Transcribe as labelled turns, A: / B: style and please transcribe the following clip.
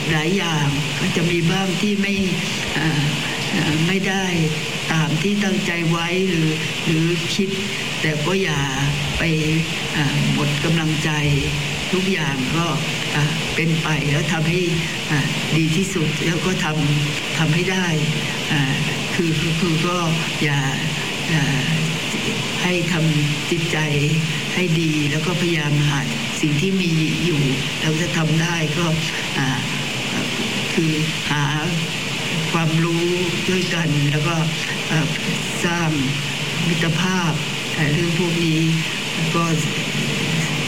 A: หลายอย่างก็จะมีบ้างที่ไม่ได้ตามที่ตั้งใจไว้หรือคิดแต่ก็อย่าไปหมดกำลังใจทุกอย่างก็เป็นไปแล้วทำให้ดีที่สุดแล้วก็ทำให้ได้คือก็อย่าให้ทำจิตใจให้ดีแล้วก็พยายามหาสิ่งที่มีอยู่เราจะทำได้ก็คือหาความรู้ด้วยกันแล้วก็สร้างมิตรภาพเรื่องพวกนี้ก็